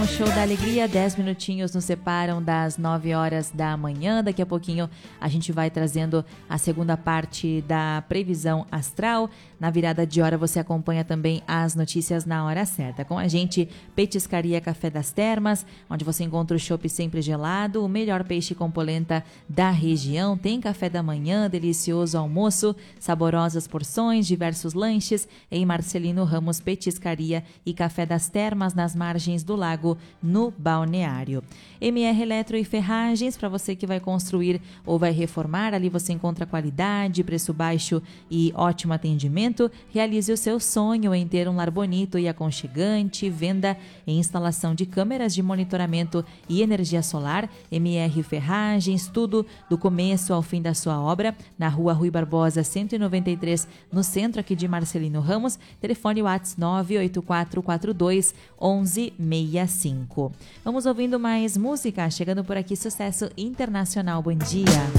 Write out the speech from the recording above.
O Show da Alegria, 10 minutinhos nos separam das 9 horas da manhã. Daqui a pouquinho a gente vai trazendo a segunda parte da previsão astral. Na virada de hora você acompanha também as notícias na hora certa. Com a gente, Petiscaria Café das Termas, onde você encontra o chopp sempre gelado, o melhor peixe com polenta da região. Tem café da manhã, delicioso almoço, saborosas porções, diversos lanches em Marcelino Ramos Petiscaria e Café das Termas, nas margens do lago, no balneário. MR Eletro e Ferragens, para você que vai construir ou vai reformar, ali você encontra qualidade, preço baixo e ótimo atendimento. Realize o seu sonho em ter um lar bonito e aconchegante. Venda e instalação de câmeras de monitoramento e energia solar. MR Ferragens, tudo do começo ao fim da sua obra, na rua Rui Barbosa 193, no centro aqui de Marcelino Ramos. Telefone WhatsApp 98442 1165. Vamos ouvindo mais música, chegando por aqui, sucesso internacional. Bom dia.